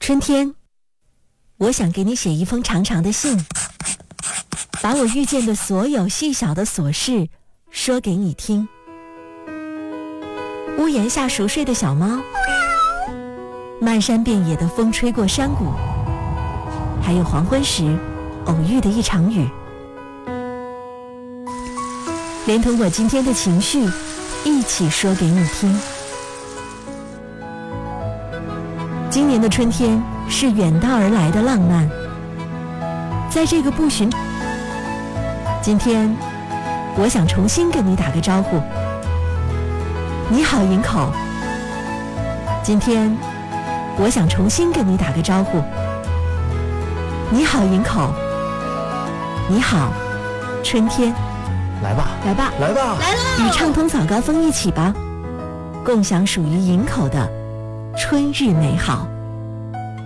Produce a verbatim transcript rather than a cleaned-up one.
春天，我想给你写一封长长的信，把我遇见的所有细小的琐事说给你听。屋檐下熟睡的小猫，漫山遍野的风吹过山谷，还有黄昏时偶遇的一场雨，连同我今天的情绪一起说给你听。今年的春天是远道而来的浪漫，在这个不寻，今天我想重新跟你打个招呼。你好，营口。今天我想重新跟你打个招呼。你好，营口。你好，春天。 来吧， 来吧， 来吧， 来了！ 与畅通早高峰一起吧，共享属于营口的春日美好。